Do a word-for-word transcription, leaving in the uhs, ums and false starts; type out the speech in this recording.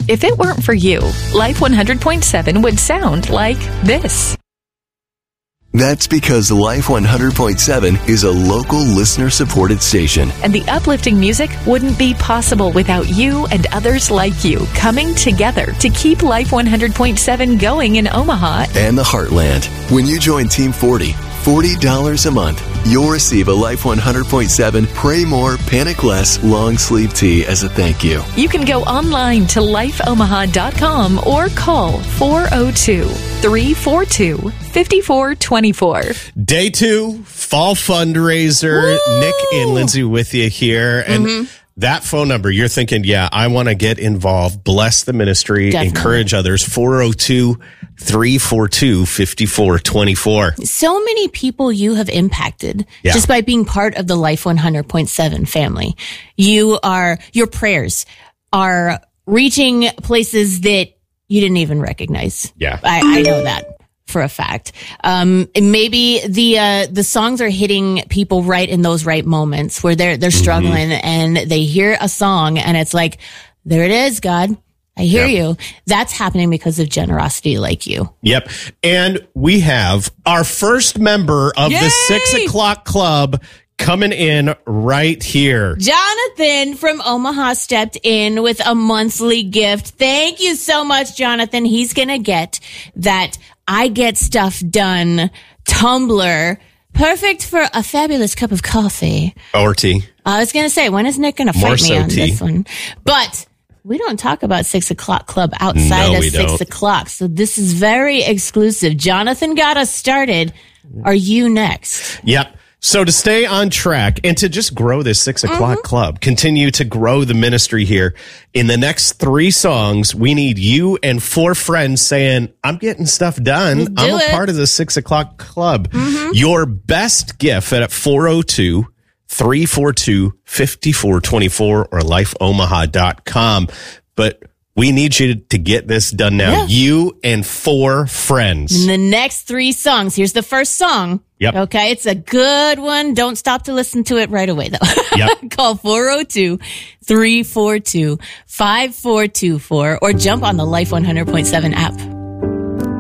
If it weren't for you, Life one hundred point seven would sound like this. That's because Life one hundred point seven is a local listener-supported station. And the uplifting music wouldn't be possible without you and others like you coming together to keep Life one hundred point seven going in Omaha and the Heartland. When you join Team forty, forty dollars a month, you'll receive a Life one hundred point seven Pray More, Panic Less long sleeve tee as a thank you. You can go online to life omaha dot com or call four oh two, three four two, five four two four. Day two, fall fundraiser. Woo! Nick and Lindsay with you here. And Mm-hmm. that phone number, you're thinking, yeah, I want to get involved, bless the ministry, Definitely. encourage others. four oh two, three four two, five four two four. So many people you have impacted Yeah. just by being part of the Life one hundred point seven family. You are, your prayers are reaching places that you didn't even recognize. Yeah. I, I know that for a fact. Um, and maybe the, uh, the songs are hitting people right in those right moments where they're, they're struggling Mm-hmm. and they hear a song and it's like, there it is, God. I hear Yep. you. That's happening because of generosity like you. Yep. And we have our first member of Yay! the six o'clock club coming in right here. Jonathan from Omaha stepped in with a monthly gift. Thank you so much, Jonathan. He's going to get that I Get Stuff Done tumbler. Perfect for a fabulous cup of coffee. Or tea. I was going to say, when is Nick going to More fight me so on tea. this one? But we don't talk about six o'clock club outside No, of we six don't. o'clock. So this is very exclusive. Jonathan got us started. Are you next? Yep. So to stay on track and to just grow this six o'clock Mm-hmm. club, continue to grow the ministry here, in the next three songs, we need you and four friends saying, I'm getting stuff done. Let's do I'm a it. part of the six o'clock club. Mm-hmm. Your best gift at four oh two, three four two, five four two four or life omaha dot com. But we need you to get this done now. Yeah. You and four friends. In the next three songs, here's the first song. Yep. Okay, it's a good one. Don't stop to listen to it right away, though. Yep. Call four oh two, three four two, five four two four or jump on the Life one hundred point seven app.